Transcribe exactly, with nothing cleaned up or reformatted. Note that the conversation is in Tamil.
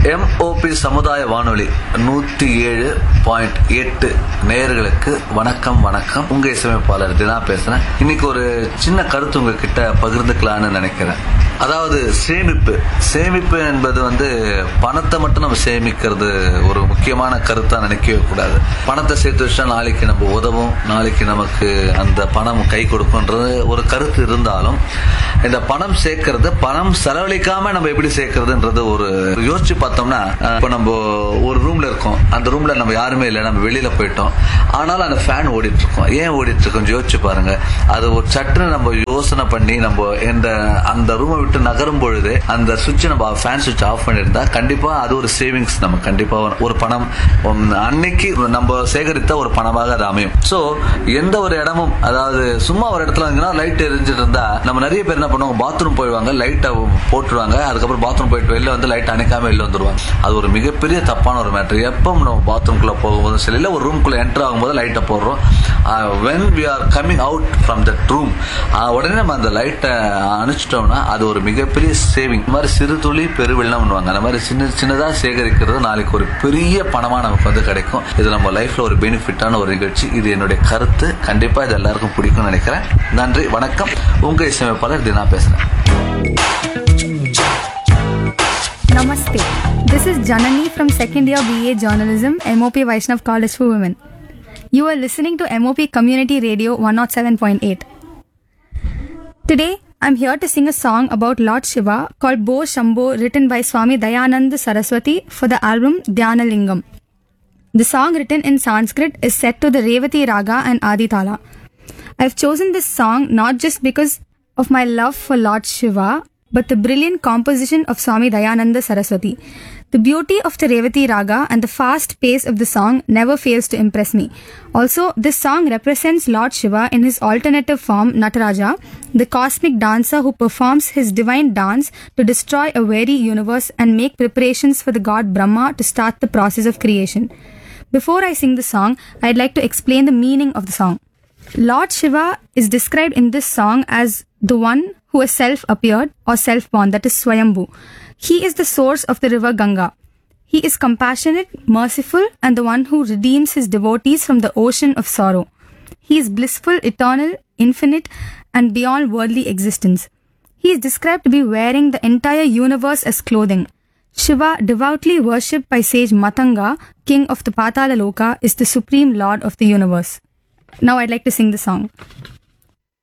எம்ஓபி சமுதாய வானொலி நூத்தி ஏழு பாயிண்ட் எட்டு நேயர்களுக்கு வணக்கம் வணக்கம். உங்க இசையமைப்பாளர் தினா பேசுறேன். இன்னைக்கு ஒரு சின்ன கருத்து உங்ககிட்ட பகிர்ந்துக்கலான்னு நினைக்கிறேன். அதாவது சேமிப்பு சேமிப்பு என்பது வந்து பணத்தை மட்டும் நம்ம சேமிக்கிறது ஒரு முக்கியமான கருத்தா நினைக்கவே கூடாது. பணத்தை சேர்த்து வச்சா நாளைக்கு நம்ம உதவும், நாளைக்கு நமக்கு அந்த பணம் கை கொடுக்கும்ன்றது ஒரு கருத்து இருந்தாலும், இந்த பணம் சேர்க்கறது பணம் செலவழிக்காம நம்ம எப்படி சேர்க்கறதுன்றது ஒரு யோசிச்சு பார்த்தோம்னா, இப்போ நம்ம ஒரு ரூம்ல இருக்கோம், அந்த ரூம்ல நம்ம யாருமே இல்லை, நம்ம வெளியில போயிட்டோம், ஆனாலும் அந்த ஃபேன் ஓடிட்டு இருக்கோம். ஏன் ஓடிட்டு இருக்கோம் யோசிச்சு பாருங்க. அது ஒரு சட்டுன்னு நம்ம யோசனை பண்ணி நம்ம இந்த அந்த ரூமை விட்டு நகரும் பொழுது அந்த சுவிட்ச் நம்ம ஃபேன் சுவிட்ச் ஆஃப் பண்ணிருந்தா கண்டிப்பா அது ஒரு சேவிங்ஸ். நம்ம கண்டிப்பா ஒரு பணம் அன்னைக்கு நம்ம சேகரித்த ஒரு பணமாக அது அமையும். சோ எந்த ஒரு இடமும், அதாவது சும்மா ஒரு இடத்துல லைட் எரிஞ்சிட்டு இருந்தா நம்ம நிறைய பேர் என்ன பண்ணுவாங்க, பாத்ரூம் போயிடுவாங்க, லைட்டை போட்டுருவாங்க, அதுக்கப்புறம் பாத்ரூம் போயிட்டு வெளில வந்து லைட் அணைக்காம வெளில வந்துருவாங்க. அது ஒரு மிகப்பெரிய தப்பான ஒரு மேட்டர். எப்போ நம்ம பாத்ரூம்குள்ள போகும்போது சரி, இல்லை ஒரு ரூம்குள்ள என்டர் ஆகும்போது லைட்டை போடுறோம். When we are coming out from that room, உடனே நம்ம அந்த லைட்டை அணைச்சிட்டோம்னா அது ஒரு மிகப்பெரிய சேவிங். இந்த மாதிரி சிறு துளி பெருவெள்ளம் பண்ணுவாங்க. அந்த மாதிரி சின்ன சின்னதா சேகரிக்கிறது நாளைக்கு ஒரு பெரிய பணமா நமக்கு வந்து கிடைக்கும். இது நம்ம லைஃப்ல ஒரு பெனிஃபிட்டான ஒரு நிகழ்ச்சி. இது என்னுடைய கருத்து. கண்டிப்பா இது எல்லாருக்கும் பிடிக்கும்னு நினைக்கிறேன். நன்றி, வணக்கம். உங்க இசையமைப்பாளர் தினா பேசுறேன். Namaste. This is Janani from second year B A Journalism, M O P Vaishnav College for Women. You are listening to M O P Community Radio one oh seven point eight. Today, I'm here to sing a song about Lord Shiva called Bo Shambho, written by Swami Dayananda Saraswati for the album Dhyanalingam. The song, written in Sanskrit, is set to the Revati Raga and Aditala. I've chosen this song not just because of my love for Lord Shiva, but the brilliant composition of Swami Dayananda Saraswati. The beauty of the Revati Raga and the fast pace of the song never fails to impress me. Also, this song represents Lord Shiva in his alternative form, Nataraja, the cosmic dancer who performs his divine dance to destroy a very universe and make preparations for the god Brahma to start the process of creation. Before I sing the song, I'd like to explain the meaning of the song. Lord Shiva is described in this song as the one who has self-appeared or self-born, that is Swayambhu. He is the source of the river Ganga. He is compassionate, merciful, and the one who redeems his devotees from the ocean of sorrow. He is blissful, eternal, infinite, and beyond worldly existence. He is described to be wearing the entire universe as clothing. Shiva, devoutly worshipped by sage Matanga, king of the Patala Loka, is the supreme lord of the universe. Now I'd like to sing the song.